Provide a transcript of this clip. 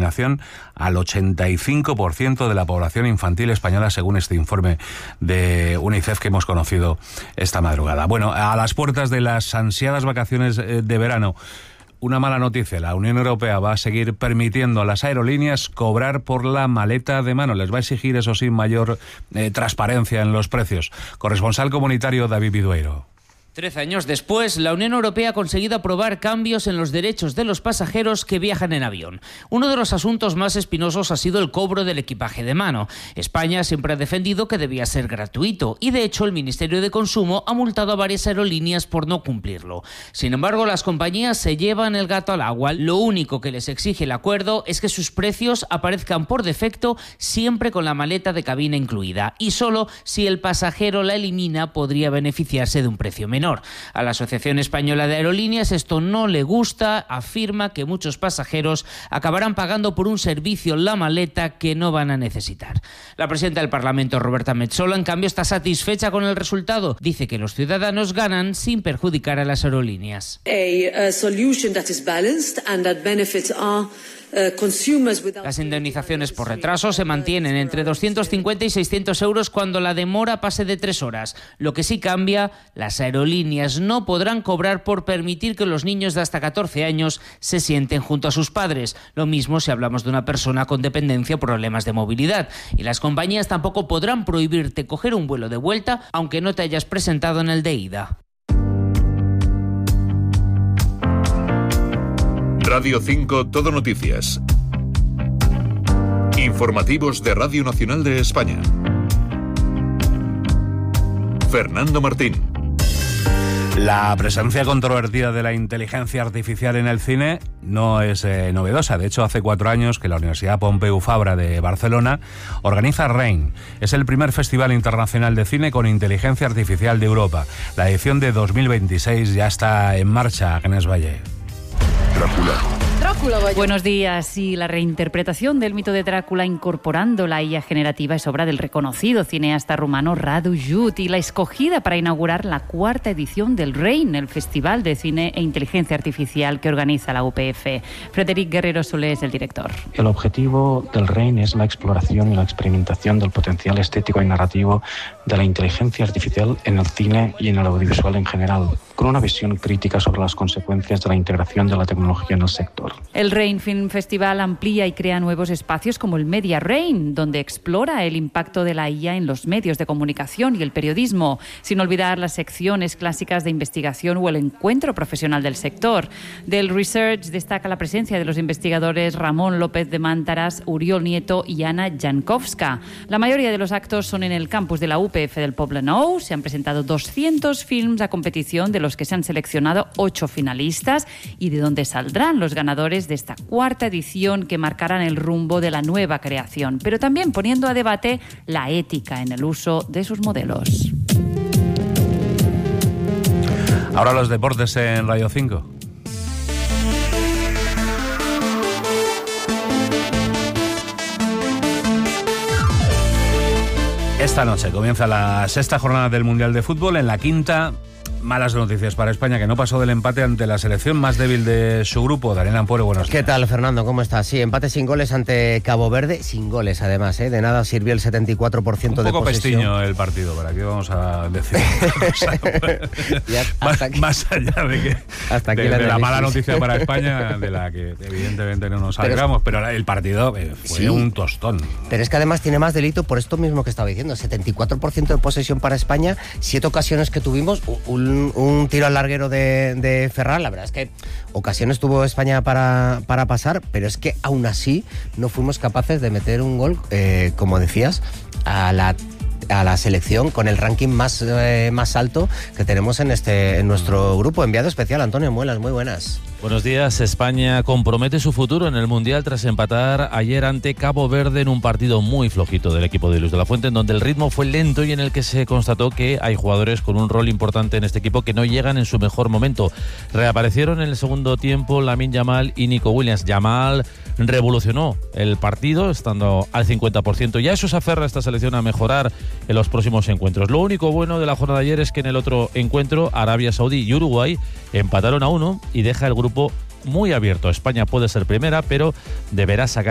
contaminación al 85% de la población infantil española, según este informe de UNICEF que hemos conocido esta madrugada. Bueno, a las puertas de las ansiadas vacaciones de verano, una mala noticia: la Unión Europea va a seguir permitiendo a las aerolíneas cobrar por la maleta de mano. Les va a exigir, eso sí, mayor transparencia en los precios. Corresponsal comunitario David Bidueiro. 13 años después, la Unión Europea ha conseguido aprobar cambios en los derechos de los pasajeros que viajan en avión. Uno de los asuntos más espinosos ha sido el cobro del equipaje de mano. España siempre ha defendido que debía ser gratuito y, de hecho, el Ministerio de Consumo ha multado a varias aerolíneas por no cumplirlo. Sin embargo, las compañías se llevan el gato al agua. Lo único que les exige el acuerdo es que sus precios aparezcan por defecto siempre con la maleta de cabina incluida, y solo si el pasajero la elimina podría beneficiarse de un precio menor. A la Asociación Española de Aerolíneas esto no le gusta, afirma que muchos pasajeros acabarán pagando por un servicio la maleta que no van a necesitar. La presidenta del Parlamento, Roberta Metsola, en cambio, está satisfecha con el resultado. Dice que los ciudadanos ganan sin perjudicar a las aerolíneas. Las indemnizaciones por retraso se mantienen entre 250 y 600 euros cuando la demora pase de 3 horas. Lo que sí cambia, las aerolíneas no podrán cobrar por permitir que los niños de hasta 14 años se sienten junto a sus padres. Lo mismo si hablamos de una persona con dependencia o problemas de movilidad. Y las compañías tampoco podrán prohibirte coger un vuelo de vuelta aunque no te hayas presentado en el de ida. Radio 5 Todo Noticias. Informativos de Radio Nacional de España. Fernando Martín. La presencia controvertida de la inteligencia artificial en el cine no es novedosa. De hecho, hace 4 años que la Universidad Pompeu Fabra de Barcelona organiza RAIN. Es el primer festival internacional de cine con inteligencia artificial de Europa. La edición de 2026 ya está en marcha. Agnes Valle. Drácula. Buenos días. Y la reinterpretación del mito de Drácula incorporando la IA generativa es obra del reconocido cineasta rumano Radu Jude y la escogida para inaugurar la 4ª edición del RAIN, el Festival de Cine e Inteligencia Artificial que organiza la UPF. Frederic Guerrero Solé es el director. El objetivo del RAIN es la exploración y la experimentación del potencial estético y narrativo de la inteligencia artificial en el cine y en el audiovisual en general, con una visión crítica sobre las consecuencias de la integración de la tecnología en el sector. El RAIN Film Festival amplía y crea nuevos espacios como el Media RAIN, donde explora el impacto de la IA en los medios de comunicación y el periodismo, sin olvidar las secciones clásicas de investigación o el encuentro profesional del sector. Del Research destaca la presencia de los investigadores Ramón López de Mántaras, Uriol Nieto y Ana Jankowska. La mayoría de los actos son en el campus de la UPF del Poblenou. Se han presentado 200 films a competición, de los que se han seleccionado 8 finalistas y de donde saldrán los ganadores de esta 4ª edición que marcarán el rumbo de la nueva creación, pero también poniendo a debate la ética en el uso de sus modelos. Ahora los deportes en Radio 5. Esta noche comienza la 6ª jornada del Mundial de Fútbol. En la 5ª, malas noticias para España, que no pasó del empate ante la selección más débil de su grupo. Daniel Ampuero, buenos días. ¿Qué tal, Fernando? ¿Cómo estás? Sí, empate sin goles ante Cabo Verde, sin goles además, ¿eh? De nada sirvió el 74% de posesión. Un poco pestiño el partido, ¿para qué vamos a decir? Más allá de que hasta aquí de la mala noticia para España, de la que evidentemente no nos salgamos, pero el partido fue un tostón. Pero es que además tiene más delito por esto mismo que estaba diciendo, 74% de posesión para España, 7 ocasiones que tuvimos, un tiro al larguero de Ferran. La verdad es que ocasiones tuvo España para pasar, pero es que aún así no fuimos capaces de meter un gol, como decías, a la selección con el ranking más alto que tenemos en nuestro grupo. Enviado especial Antonio Muelas, muy buenas. Buenos días. España compromete su futuro en el Mundial tras empatar ayer ante Cabo Verde en un partido muy flojito del equipo de Luis de la Fuente, en donde el ritmo fue lento y en el que se constató que hay jugadores con un rol importante en este equipo que no llegan en su mejor momento. Reaparecieron en el segundo tiempo Lamine Yamal y Nico Williams. Yamal revolucionó el partido estando al 50%. Ya eso se aferra a esta selección a mejorar en los próximos encuentros. Lo único bueno de la jornada de ayer es que en el otro encuentro Arabia Saudí y Uruguay empataron a 1 y deja el grupo muy abierto. España puede ser primera, pero deberá sacar